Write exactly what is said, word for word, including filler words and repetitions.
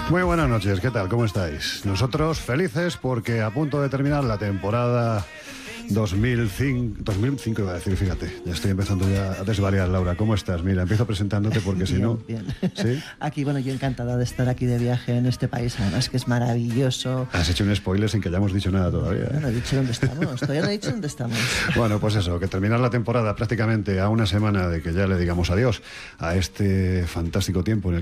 Muy buenas noches, ¿qué tal? ¿Cómo estáis? Nosotros felices porque a punto de terminar la temporada dos mil cinco, dos mil cinco iba a decir, fíjate, ya estoy empezando ya a desvariar. Laura, ¿cómo estás? Mira, empiezo presentándote porque si no... Bien. ¿Sí? Aquí, bueno, yo encantada de estar aquí de viaje en este país, además que es maravilloso. Has hecho un spoiler sin que hayamos dicho nada todavía. No, no he dicho dónde estamos, todavía no he dicho dónde estamos. Bueno, pues eso, que terminar la temporada prácticamente a una semana de que ya le digamos adiós a este fantástico tiempo en el que